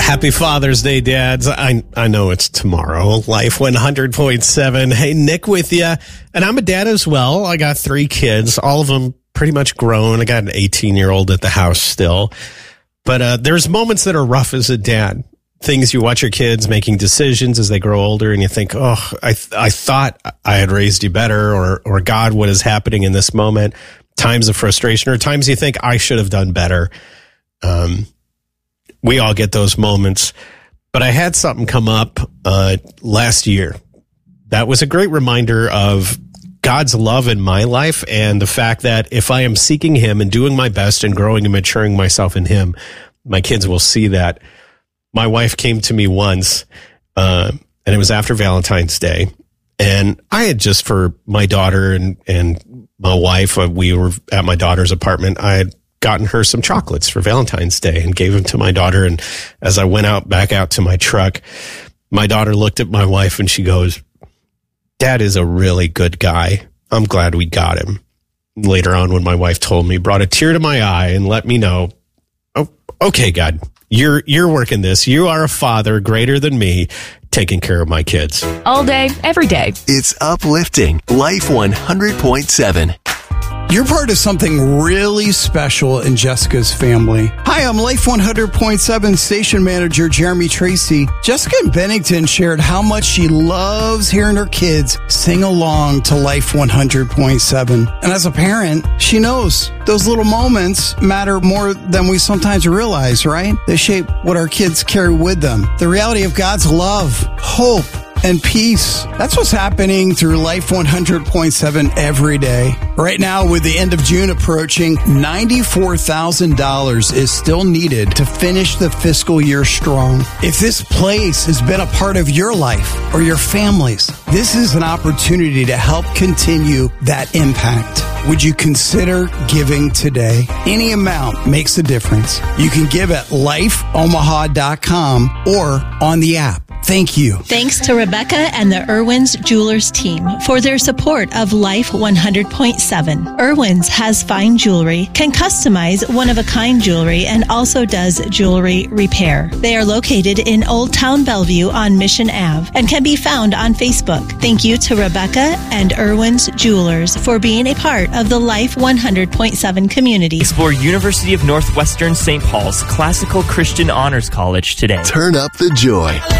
Happy Father's Day, dads. I know it's tomorrow. Life 100.7. Hey, Nick with you. And I'm a dad as well. I got 3 kids, all of them pretty much grown. I got an 18-year-old at the house still. But there's moments that are rough as a dad. Things you watch your kids making decisions as they grow older and you think, oh, I thought I had raised you better, or God, what is happening in this moment? Times of frustration, or times you think I should have done better. We all get those moments, but I had something come up last year that was a great reminder of God's love in my life and the fact that if I am seeking Him and doing my best and growing and maturing myself in Him, my kids will see that. My wife came to me once, and it was after Valentine's Day, and I had just for my daughter and my wife, we were at my daughter's apartment, I had gotten her some chocolates for Valentine's Day and gave them to my daughter. And as I went back out to my truck, my daughter looked at my wife and she goes, "Dad is a really good guy. I'm glad we got him." Later on, when my wife told me, brought a tear to my eye and let me know, oh, okay, God, you're working this. You are a father greater than me, taking care of my kids. All day, every day. It's uplifting. Life 100.7. You're part of something really special in Jessica's family. Hi, I'm Life 100.7 station manager Jeremy Tracy. Jessica in Bennington shared how much she loves hearing her kids sing along to Life 100.7. And as a parent, she knows those little moments matter more than we sometimes realize, right? They shape what our kids carry with them. The reality of God's love, hope, and peace. That's what's happening through Life 100.7 every day. Right now, with the end of June approaching, $94,000 is still needed to finish the fiscal year strong. If this place has been a part of your life or your family's, this is an opportunity to help continue that impact. Would you consider giving today? Any amount makes a difference. You can give at lifeomaha.com or on the app. Thank you. Thanks to Rebecca and the Irwin's Jewelers team for their support of Life 100.7. Irwin's has fine jewelry, can customize one-of-a-kind jewelry, and also does jewelry repair. They are located in Old Town Bellevue on Mission Ave and can be found on Facebook. Thank you to Rebecca and Irwin's Jewelers for being a part of the Life 100.7 community. Explore University of Northwestern St. Paul's Classical Christian Honors College today. Turn up the joy.